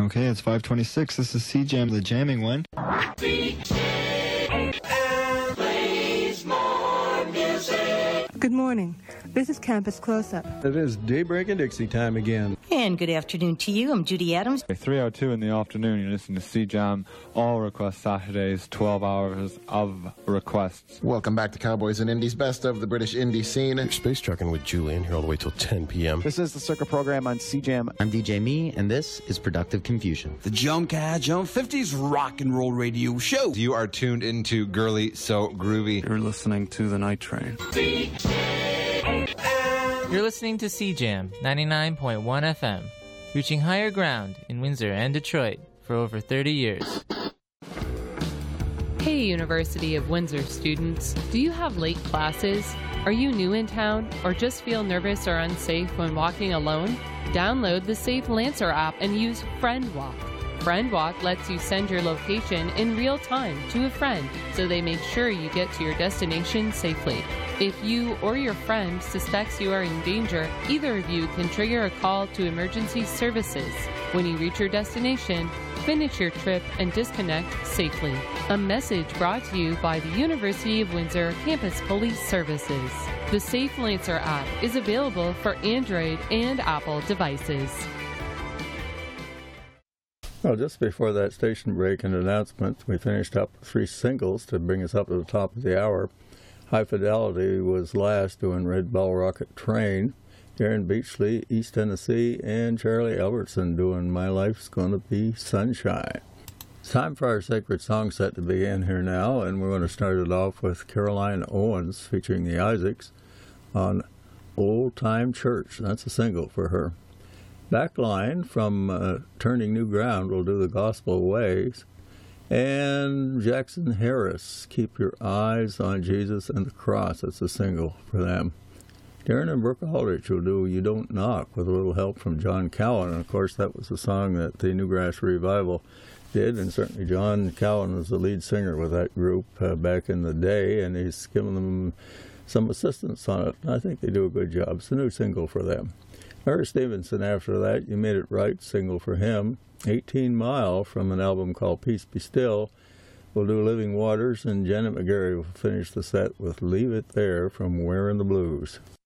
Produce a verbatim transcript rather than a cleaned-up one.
Okay, it's five twenty-six. This is C-Jam, the jamming one. Good morning. This is Campus Close-Up. It is Daybreak and Dixie time again. And good afternoon to you. I'm Judy Adams. three oh two in the afternoon, you're listening to C-Jam, all request Saturdays, twelve hours of requests. Welcome back to Cowboys and Indies, best of the British indie scene. You're space trucking with Julian here all the way till ten p.m. This is the Circuit Program on C-Jam. I'm D J Me, and this is Productive Confusion. The Joan Cajon fifties rock and roll radio show. You are tuned into Girly So Groovy. You're listening to The Night Train. You're listening to C-Jam ninety-nine point one F M, reaching higher ground in Windsor and Detroit for over thirty years. Hey, University of Windsor students, do you have late classes? Are you new in town or just feel nervous or unsafe when walking alone? Download the Safe Lancer app and use FriendWalk. FriendWalk lets you send your location in real time to a friend so they make sure you get to your destination safely. If you or your friend suspects you are in danger, either of you can trigger a call to emergency services. When you reach your destination, finish your trip and disconnect safely. A message brought to you by the University of Windsor Campus Police Services. The Safe Lancer app is available for Android and Apple devices. Well, just before that station break and announcements, we finished up with three singles to bring us up to the top of the hour. High Fidelity was last, doing Red Bell Rocket Train. Darren Beachley, East Tennessee, and Charlie Albertson doing My Life's Gonna Be Sunshine. It's time for our sacred song set to begin here now, and we're going to start it off with Caroline Owens featuring the Isaacs on Old Time Church. That's a single for her. Backline from uh, Turning New Ground will do The Gospel Ways. And Jackson Harris, Keep Your Eyes on Jesus and the Cross. That's a single for them. Darren and Brooke Aldrich will do You Don't Knock with a little help from John Cowan. And, of course, that was the song that the Newgrass Revival did. And certainly John Cowan was the lead singer with that group uh, back in the day. And he's given them some assistance on it. I think they do a good job. It's a new single for them. Larry Stevenson, after that, You Made It Right, single for him. eighteen mile from an album called Peace Be Still. We'll do Living Waters, and Janet McGarry will finish the set with Leave It There from Wearing the Blues.